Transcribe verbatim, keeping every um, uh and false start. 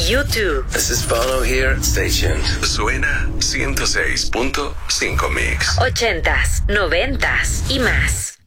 YouTube. This is Bono here. Stay tuned. Suena ciento seis punto cinco Mix. Ochentas, noventas y más.